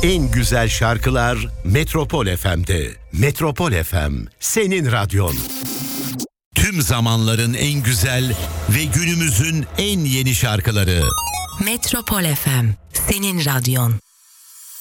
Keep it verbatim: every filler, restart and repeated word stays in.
En güzel şarkılar Metropol F M'de. Metropol F M, senin radyon. Tüm zamanların en güzel ve günümüzün en yeni şarkıları. Metropol F M, senin radyon.